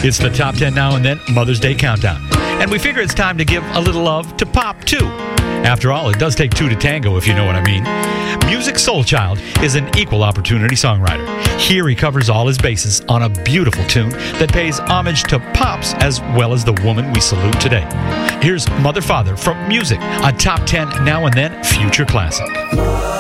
It's the Top 10 Now and Then Mother's Day Countdown. And we figure it's time to give a little love to Pop, too. After all, it does take two to tango, if you know what I mean. Music Soul Child is an equal opportunity songwriter. Here he covers all his bases on a beautiful tune that pays homage to Pops as well as the woman we salute today. Here's Mother Father from Music, a Top 10 Now and Then future classic.